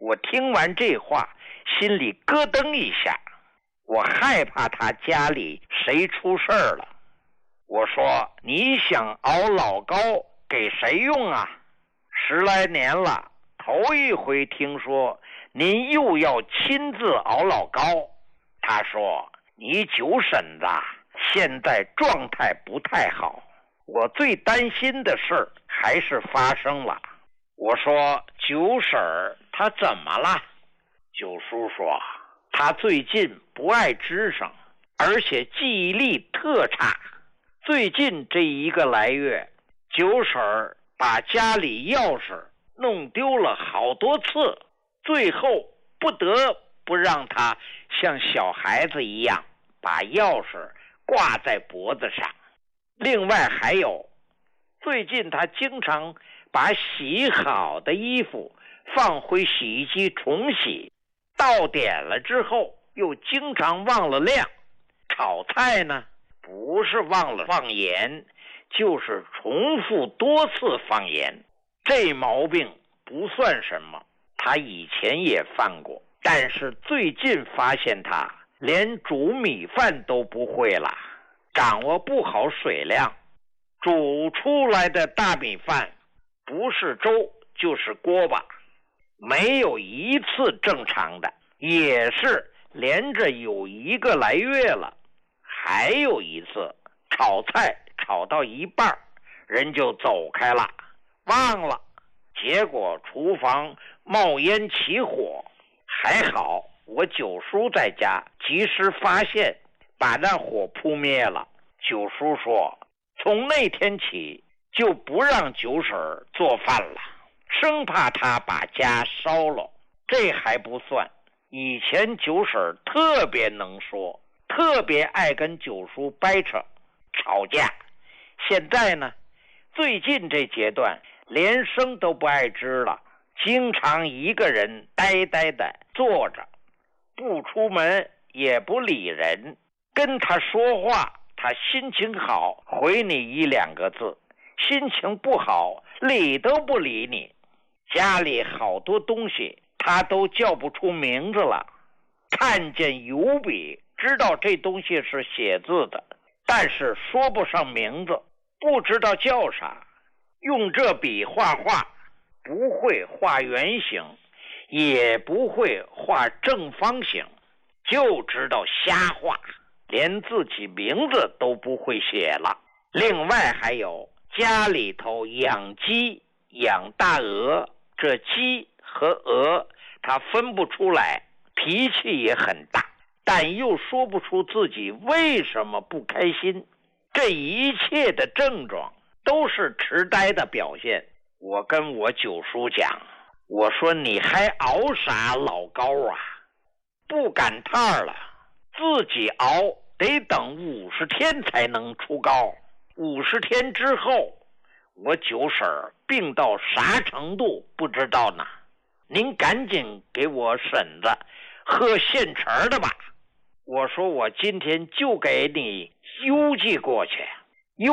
我听完这话，心里咯噔一下，我害怕他家里谁出事儿了。我说：你想熬老高给谁用啊？10来年了，头一回听说您又要亲自熬老高。他说：你九婶子现在状态不太好，我最担心的事儿还是发生了。我说：九婶儿她怎么了？九叔说：她最近不爱吱声，而且记忆力特差。最近这1个来月，九婶儿把家里钥匙弄丢了好多次，最后不得不让她像小孩子一样把钥匙挂在脖子上。另外还有，最近她经常把洗好的衣服放回洗衣机重洗，到点了之后又经常忘了晾。炒菜呢，不是忘了放盐，就是重复多次放盐。这毛病不算什么，他以前也犯过，但是最近发现他连煮米饭都不会了，掌握不好水量，煮出来的大米饭不是粥就是锅巴，没有一次正常的，也是连着有1个来月了。还有一次炒菜炒到一半，人就走开了，忘了，结果厨房冒烟起火，还好我九叔在家及时发现，把那火扑灭了。九叔说，从那天起就不让九婶做饭了，生怕他把家烧了。这还不算，以前九婶特别能说，特别爱跟九叔掰扯吵架。现在呢，最近这阶段连声都不爱吱了，经常一个人呆呆的坐着，不出门也不理人。跟他说话，他心情好回你1、2个字，心情不好理都不理你。家里好多东西他都叫不出名字了，看见油笔知道这东西是写字的，但是说不上名字，不知道叫啥。用这笔画画，不会画圆形，也不会画正方形，就知道瞎画，连自己名字都不会写了。另外还有家里头养鸡养大鹅，这鸡和鹅他分不出来，脾气也很大，但又说不出自己为什么不开心。这一切的症状都是痴呆的表现。我跟我九叔讲，我说你还熬啥老高啊？不赶趟了，自己熬得等50天才能出高。50天之后，我九婶病到啥程度不知道呢。您赶紧给我婶子喝现成的吧。我说我今天就给你邮寄过去，邮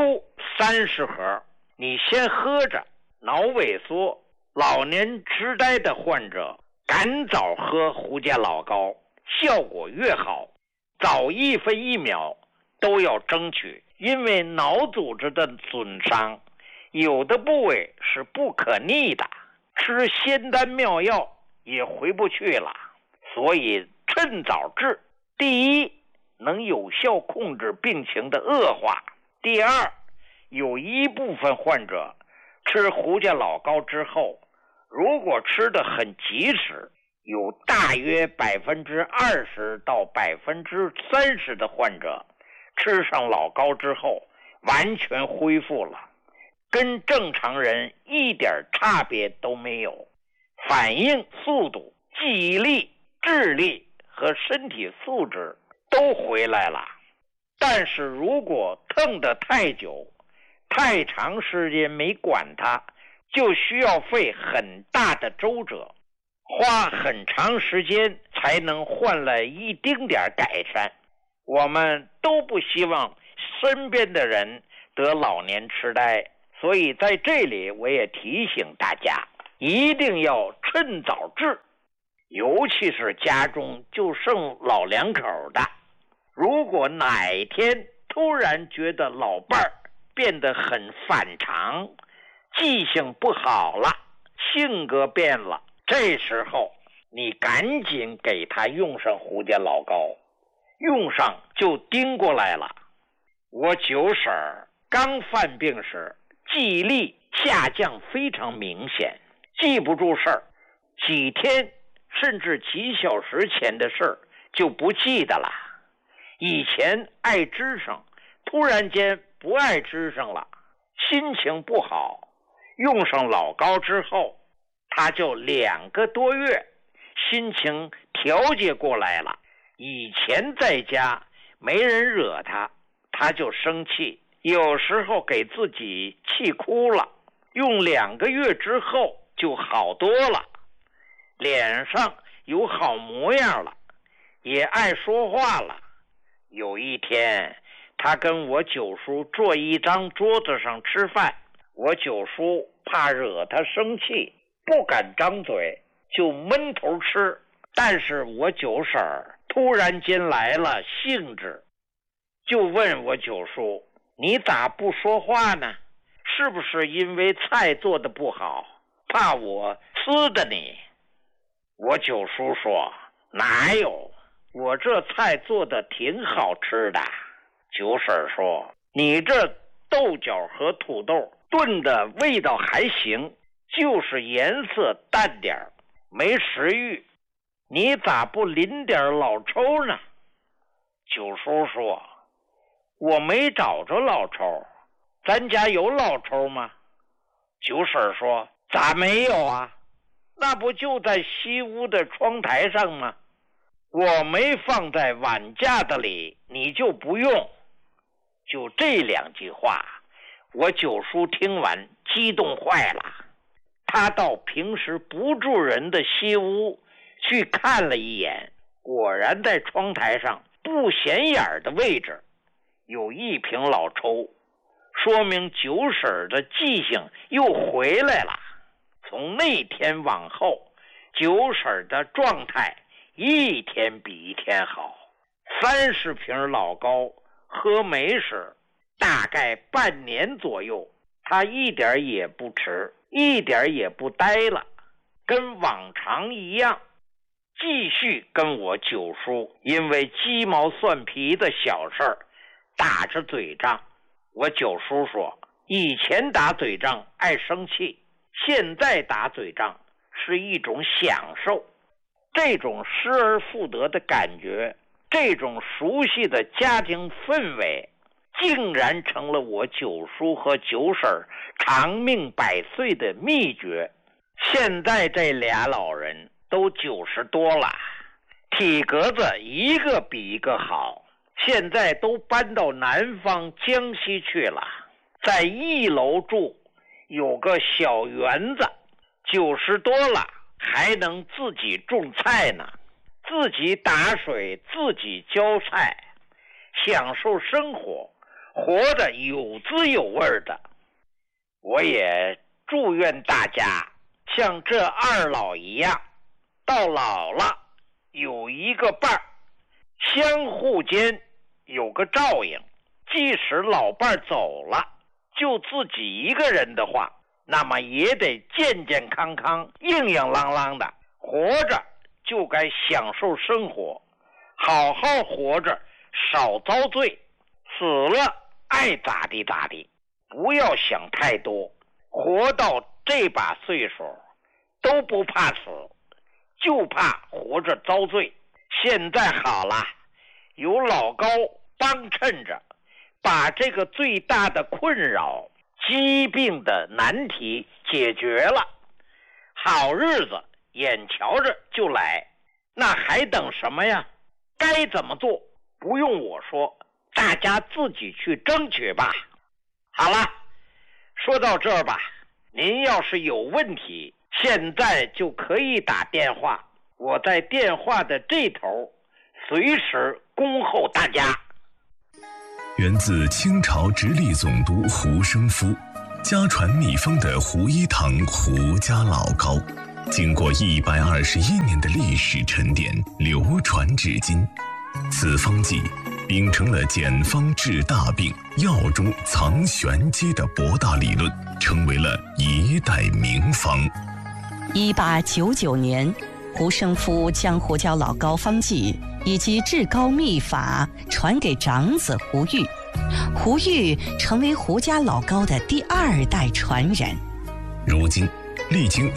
30盒，你先喝着。脑萎缩、老年痴呆的患者赶早喝胡家老高，效果越好，早1分1秒都要争取。因为脑组织的损伤，有的部位是不可逆的，吃仙丹妙药也回不去了，所以趁早治。第一，能有效控制病情的恶化；第二，有一部分患者吃胡家老高之后，如果吃得很及时，有大约20%到30%的患者吃上老高之后完全恢复了，跟正常人一点差别都没有，反应速度、记忆力、智力和身体素质都回来了。但是如果疼得太久，太长时间没管它，就需要费很大的周折，花很长时间才能换来一丁点改善。我们都不希望身边的人得老年痴呆，所以在这里我也提醒大家，一定要趁早治。 尤其是家中就剩老两口的，如果哪天突然觉得老伴儿变得很反常，记性不好了，性格变了，这时候你赶紧给他用上胡家老膏，用上就盯过来了。我九婶儿刚犯病时记忆力下降非常明显，记不住事儿，几天甚至几小时前的事儿就不记得了。以前爱吱声，突然间不爱吱声了，心情不好，用上老膏之后，他就2个多月心情调节过来了。以前在家没人惹他，他就生气，有时候给自己气哭了，用2个月之后就好多了，脸上有好模样了，也爱说话了。有一天他跟我九叔坐一张桌子上吃饭，我九叔怕惹他生气，不敢张嘴，就闷头吃。但是我九婶儿突然间来了兴致，就问我九叔，你咋不说话呢？是不是因为菜做得不好，怕我呲的你？我九叔说，哪有，我这菜做得挺好吃的。九婶说，你这豆角和土豆炖的味道还行，就是颜色淡点儿，没食欲，你咋不淋点老抽呢？九叔说，我没找着老抽，咱家有老抽吗？九婶说，咋没有啊？那不就在西屋的窗台上吗？我没放在碗架子里，你就不用。就这2句话，我九叔听完激动坏了。他到平时不住人的西屋去看了一眼，果然在窗台上不显眼的位置有1瓶老抽，说明九婶的记性又回来了。从那天往后，九婶的状态一天比一天好。30瓶老膏喝没时，大概半年左右，他一点也不迟，一点也不呆了，跟往常一样，继续跟我九叔因为鸡毛蒜皮的小事儿打着嘴仗。我九叔说，以前打嘴仗爱生气，现在打嘴仗是一种享受。这种失而复得的感觉，这种熟悉的家庭氛围，竟然成了我九叔和九婶长命百岁的秘诀。现在这俩老人都90多了，体格子一个比一个好，现在都搬到南方江西去了，在1楼住，有个小园子，90多了还能自己种菜呢，自己打水，自己浇菜，享受生活，活得有滋有味的。我也祝愿大家像这2老一样，到老了有一个伴儿，相互间有个照应，即使老伴儿走了，就自己一个人的话，那么也得健健康康，硬硬朗朗的活着，就该享受生活，好好活着，少遭罪，死了爱咋地咋地，不要想太多。活到这把岁数都不怕死，就怕活着遭罪。现在好了，有老高帮衬着，把这个最大的困扰，疾病的难题解决了，好日子眼瞧着就来，那还等什么呀？该怎么做不用我说，大家自己去争取吧。好了，说到这儿吧，您要是有问题，现在就可以打电话，我在电话的这头，随时恭候大家。 源自清朝直隶总督胡生夫，家传秘方的胡一堂胡家老膏， 经过121年的历史沉淀，流传至今。此方剂秉承了简方治大病、药中藏玄机的博大理论，成为了一代名方。 1899年，胡生夫将胡椒老膏方剂以及治膏秘法传给长子胡玉，胡玉成为胡家老膏的第2代传人。 如今，历经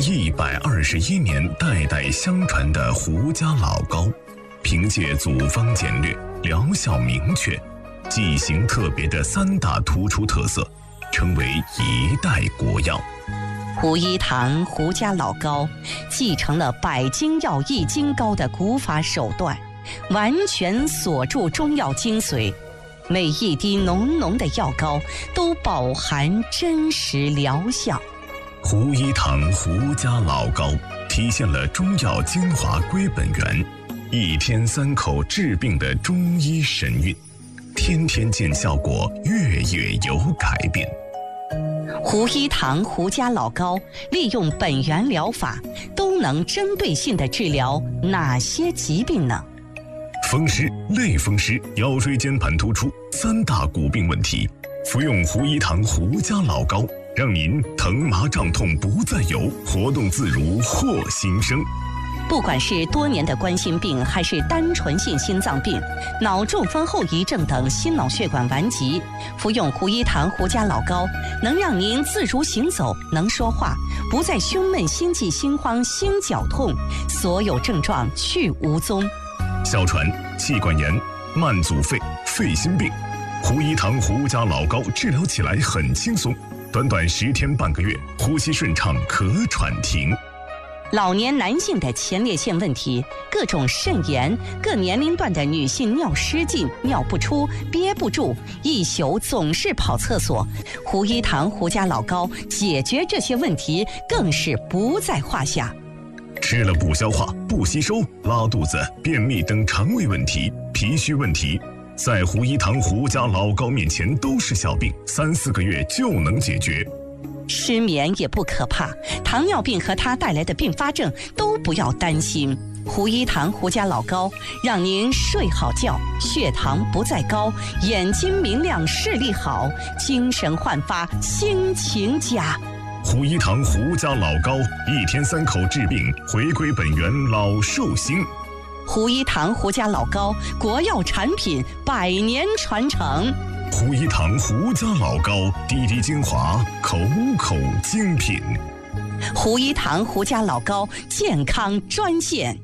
121年代代相传的胡家老膏，凭借组方简略、疗效明确、剂型特别的3大突出特色，成为一代国药。 胡一堂胡家老膏继承了百金药益金膏的古法手段，完全锁住中药精髓，每一滴浓浓的药膏都饱含真实疗效。 胡一堂胡家老膏体现了中药精华归本源，1天3口治病的中医神韵，天天见效果，月月有改变。 胡一堂胡家老膏利用本源疗法，都能针对性地治疗哪些疾病呢？ 风湿、类风湿、腰椎间盘突出3大骨病问题，服用胡一堂胡家老膏，让您疼麻胀痛不再有，活动自如获新生。 不管是多年的冠心病，还是单纯性心脏病、脑中风后遗症等心脑血管顽疾，服用胡一堂胡家老膏，能让您自如行走，能说话，不再胸闷、心悸、心慌、心绞痛，所有症状去无踪。 哮喘、气管炎、慢阻肺、肺心病，胡一堂胡家老膏治疗起来很轻松，短短10天半个月，呼吸顺畅，咳喘停。 老年男性的前列腺问题，各种肾炎，各年龄段的女性尿失禁、尿不出、憋不住，一宿总是跑厕所，胡一堂胡家老膏解决这些问题更是不在话下。 吃了不消化、不吸收、拉肚子、便秘等肠胃问题、脾虚问题，在胡一堂胡家老膏面前都是小病，3、4个月就能解决。 失眠也不可怕，糖尿病和它带来的并发症都不要担心。胡一堂胡家老膏让您睡好觉，血糖不再高，眼睛明亮，视力好，精神焕发，心情佳。 胡一堂胡家老膏，1天3口治病，回归本源，老寿星。 胡一堂胡家老膏，国药产品，100年传承。 胡一堂胡家老膏，滴滴精华，口口精品。 胡一堂胡家老膏健康专线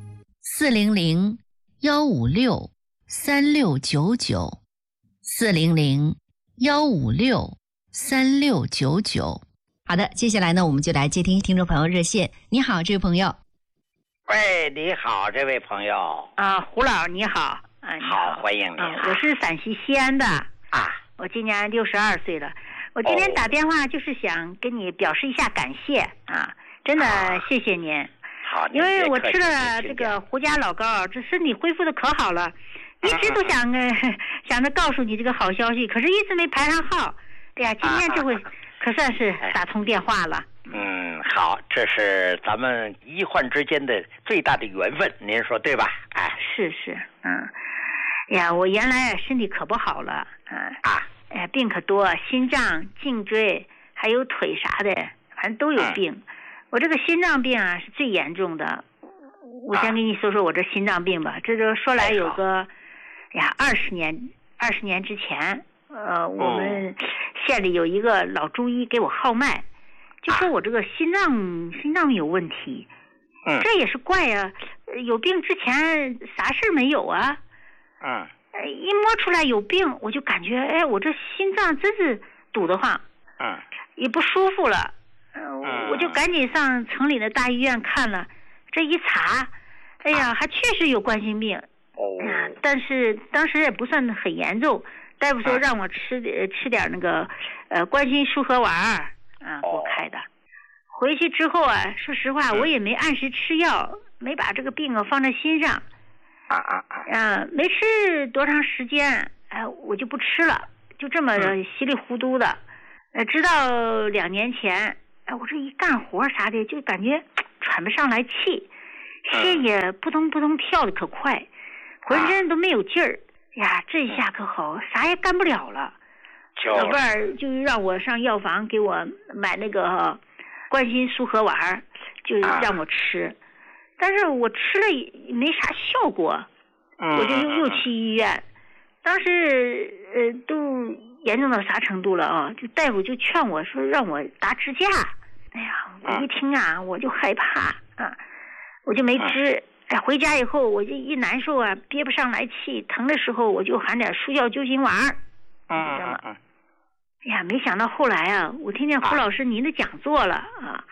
400-156-3699，400-156-3699。好的，接下来呢，我们就来接听听众朋友热线。你好，这位朋友。 喂，你好，这位朋友。 胡老你好。 好，欢迎你。 我是陕西西安的。我今年62岁了。我今天打电话就是想跟你表示一下感谢真的谢谢您。 好， 因为我吃了这个胡家老膏，这身体恢复的可好了，一直都想着告诉你这个好消息，可是一直没排上号。哎呀，今天这回可算是打通电话了。 好，这是咱们医患之间的最大的缘分，您说对吧？ 是，呀，我原来身体可不好了，病可多，心脏、颈椎还有腿啥的，反正都有病。我这个心脏病是最严重的。我先跟你说说我这心脏病吧。这就说来有个20年之前，我们县里有一个老中医给我号脉，就说我这个心脏有问题。这也是怪啊，有病之前啥事没有啊。一摸出来有病，我就感觉我这心脏真是堵得慌，也不舒服了。我就赶紧上城里的大医院看了，这一查，还确实有冠心病。但是当时也不算很严重，大夫说让我吃点那个冠心舒和丸给我开的。回去之后说实话，我也没按时吃药，没把这个病放在心上。没吃多长时间，我就不吃了，就这么稀里糊涂的。直到2年前，我这一干活啥的，就感觉喘不上来气，心也扑通扑通跳得可快，浑身都没有劲儿。呀，这下可好，啥也干不了了。老伴儿就让我上药房给我买那个冠心苏合丸，就让我吃，但是我吃了也没啥效果，我就又去医院。当时都严重到啥程度了啊？就大夫就劝我说让我打支架。哎呀，我一听啊，我就害怕啊，我就没支。哎，回家以后我就一难受啊，憋不上来气，疼的时候我就含点舒效救心丸。知道吗？哎呀，没想到后来啊，我听见胡老师您的讲座了啊。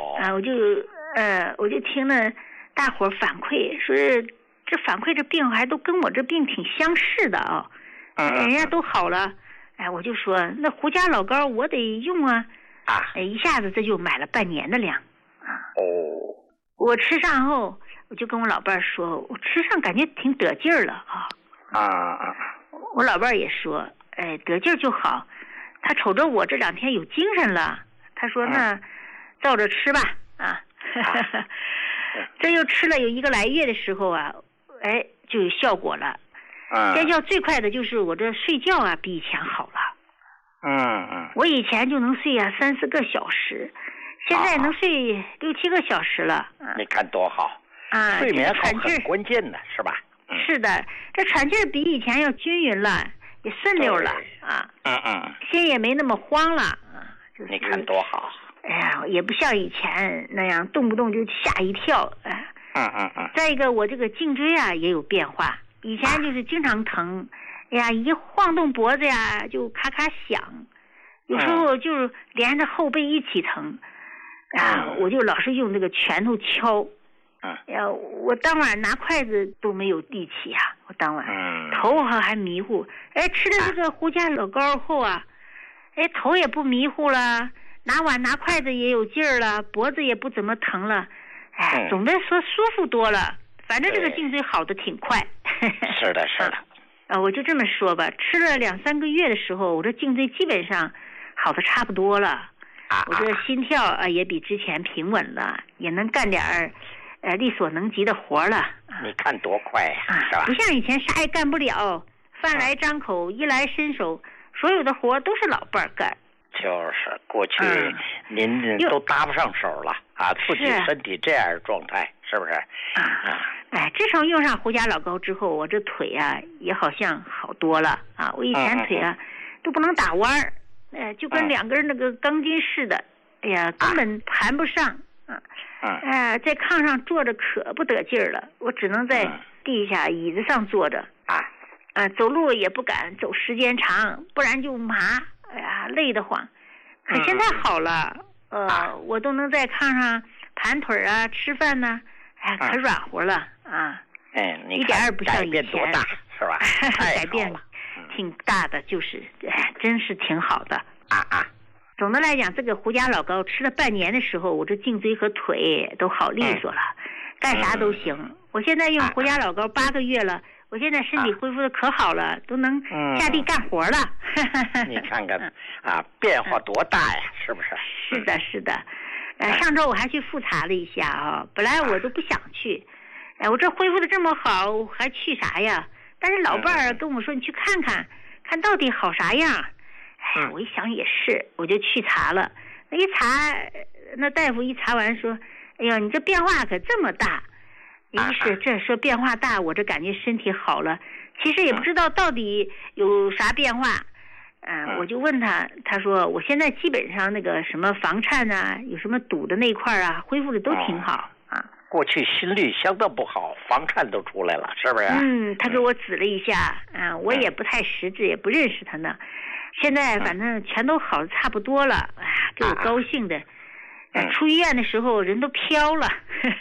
我就听了大伙儿反馈，说这反馈这病还都跟我这病挺相似的啊。人家都好了。哎，我就说那胡家老膏我得用啊。一下子这就买了半年的量啊。我吃上后，我就跟我老伴儿说，我吃上感觉挺得劲儿了啊。我老伴儿也说，哎，得劲儿就好。他瞅着我这2天有精神了，他说那照着吃吧啊。这又吃了有1个来月的时候啊，哎，就有效果了。见效最快的就是我这睡觉啊比以前好了。我以前就能睡啊3、4个小时，现在能睡6、7个小时了。 你看多好啊！睡眠好很关键的是吧？ 是的，这喘气儿比以前要均匀了，也顺溜了啊。心也没那么慌了啊。 你看多好。 哎呀，也不像以前那样动不动就吓一跳。再一个，我这个颈椎啊也有变化，以前就是经常疼，哎呀，一晃动脖子呀就咔咔响，有时候就是连着后背一起疼。我就老是用这个拳头敲。我当晚拿筷子都没有力气啊，我当晚头还迷糊。哎，吃了这个胡家老膏后啊，哎，头也不迷糊了，拿碗拿筷子也有劲儿了，脖子也不怎么疼了。哎，总的说舒服多了，反正这个颈椎好的挺快。 是的。 我就这么说吧，吃了2、3个月的时候，我这颈椎基本上好的差不多了。我这心跳啊也比之前平稳了，也能干点力所能及的活了。 你看多快呀，是吧？ 不像以前啥也干不了，饭来张口，衣来伸手，所有的活都是老伴儿干。 就是过去您都搭不上手了啊，自己身体这样的状态，是不是？ 哎，自从用上胡家老膏之后，我这腿啊也好像好多了啊。我以前腿啊都不能打弯儿，就跟2根那个钢筋似的，哎呀，根本盘不上。在炕上坐着可不得劲儿了，我只能在地下椅子上坐着。走路也不敢走时间长，不然就麻，哎呀，累得慌。可现在好了，我都能在炕上盘腿啊，吃饭呢，哎，可软和了啊。一点也不像以前。改变多大是吧？ 改变挺大的，就是真是挺好的。总的来讲，这个胡家老膏吃了半年的时候，我这颈椎和腿都好利索了，干啥都行。我现在用胡家老膏8个月了，我现在身体恢复的可好了，都能下地干活了。 你看看变化多大呀，是不是？ 是的。上周我还去复查了一下啊，本来我都不想去，我这恢复的这么好，我还去啥呀？但是老伴儿跟我说，你去看看，看到底好啥样。我一想也是，我就去查了。一查，那大夫一查完说：“哎呀，你这变化可这么大。”一是这说变化大，我这感觉身体好了，其实也不知道到底有啥变化。我就问他，他说我现在基本上那个什么房颤啊，有什么堵的那块啊，恢复的都挺好啊。 过去心率相当不好，房颤都出来了，是不是？ 他给我指了一下，我也不太识字，也不认识他呢。现在反正全都好的差不多了，给我高兴的。出医院的时候人都飘了。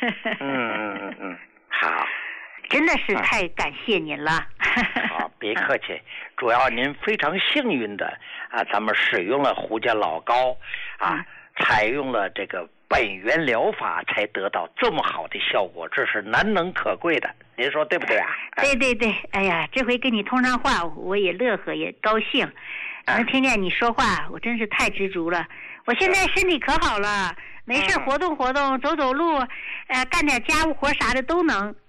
好， 真的是太感谢您了。 好，别客气。主要您非常幸运的咱们使用了胡家老膏采用了这个本源疗法，才得到这么好的效果，这是难能可贵的。您说对不对啊？ 对。哎呀，这回跟你通上话，我也乐呵也高兴。能听见你说话，我真是太知足了。我现在身体可好了， 没事活动活动，走走路，干点家务活啥的都能。